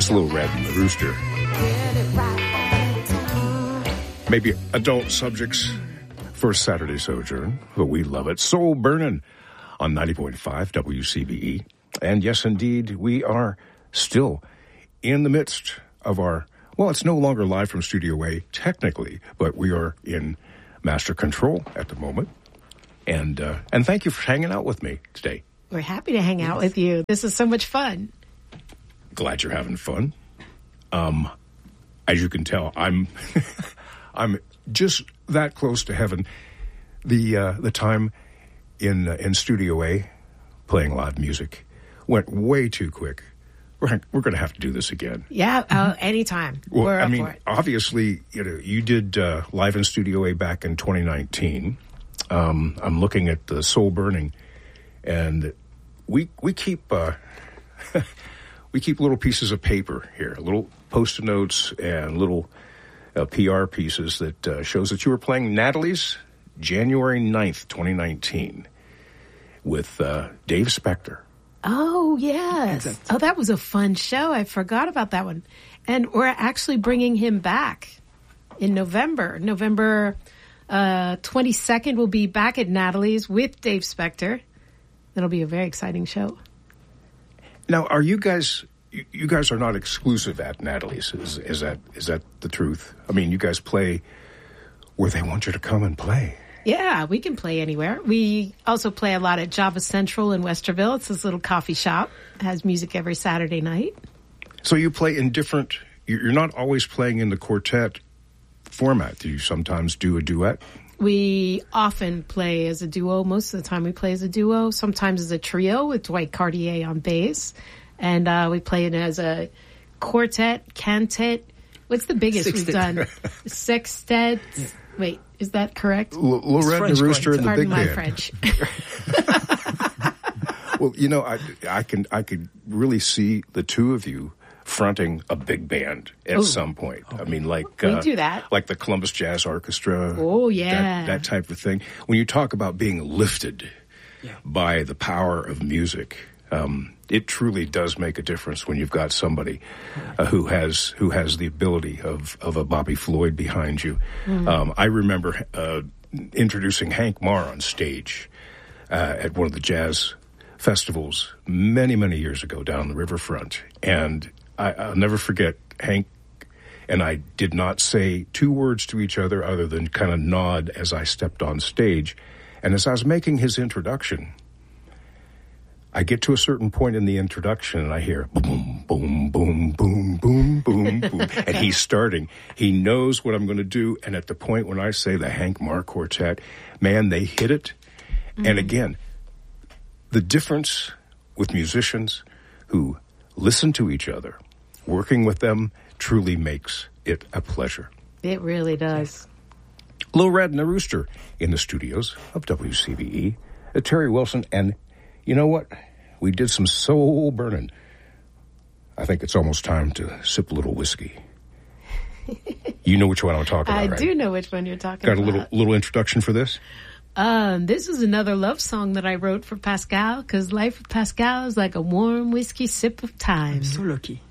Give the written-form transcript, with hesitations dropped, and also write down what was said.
That's Little Red and the Rooster. Maybe adult subjects for Saturday Sojourn, but we love it. Soul Burnin' on 90.5 WCBE. And yes, indeed, we are still in the midst of our, well, it's no longer live from Studio A, technically, but we are in master control at the moment. And thank you for hanging out with me today. We're happy to hang out with you. This is so much fun. Glad you're having fun. As you can tell, I'm just that close to heaven. The time in Studio A playing live music went way too quick. We're going to have to do this again. Yeah, anytime. Well, We're I up mean, for it. obviously, you did live in Studio A back in 2019. I'm looking at the Soul Burning, and we keep we keep little pieces of paper here, little Post-it notes and little PR pieces that shows that you were playing Natalie's January 9th, 2019 with Dave Spector. Oh, yes. Oh, that was a fun show. I forgot about that one. And we're actually bringing him back in November. November 22nd, we'll be back at Natalie's with Dave Spector. That'll be a very exciting show. Now, are you guys are not exclusive at Natalie's? Is that the truth? I mean, you guys play where they want you to come and play. Yeah, we can play anywhere. We also play a lot at Java Central in Westerville. It's this little coffee shop. It has music every Saturday night. So you play in different, you're not always playing in the quartet format. Do you sometimes do a duet? We often play as a duo. Most of the time we play as a duo. Sometimes as a trio with Dwight Cartier on bass. And we play it as a quartet, cantet. What's the biggest we've done? Sextet. Wait, is that correct? Lorette and the Rooster and the Big Band. Pardon my French. Well, I could really see the two of you fronting a big band at some point. I mean, like we do that, like the Columbus Jazz Orchestra. Oh yeah, that type of thing. When you talk about being lifted by the power of music, it truly does make a difference when you've got somebody who has the ability of a Bobby Floyd behind you. I remember introducing Hank Marr on stage at one of the jazz festivals many, many years ago down the riverfront, and I'll never forget Hank and I did not say two words to each other other than kind of nod as I stepped on stage. And as I was making his introduction, I get to a certain point in the introduction and I hear boom, boom, boom, boom, boom, boom, boom. And he's starting. He knows what I'm going to do. And at the point when I say the Hank Marr Quartet, man, they hit it. And again, the difference with musicians who listen to each other, working with them truly makes it a pleasure. It really does. Little Red and the Rooster in the studios of WCBE. Terry Wilson, and you know what? We did some soul burning. I think it's almost time to sip a little whiskey. You know which one I'm talking about, right? I do know which one you're talking about. about. Got a little introduction for this? This is another love song that I wrote for Pascal, because life with Pascal is like a warm whiskey sip of time. I'm so lucky.